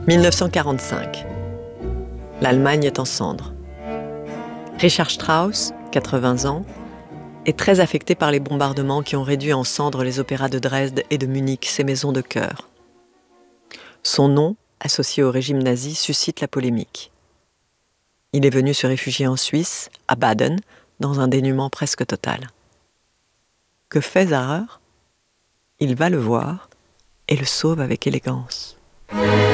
1945. L'Allemagne est en cendres. Richard Strauss, 80 ans, est très affecté par les bombardements qui ont réduit en cendres les opéras de Dresde et de Munich, ses maisons de chœur. Son nom, associé au régime nazi, suscite la polémique. Il est venu se réfugier en Suisse, à Baden, dans un dénuement presque total. Que fait Zahrer ? Il va le voir et le sauve avec élégance.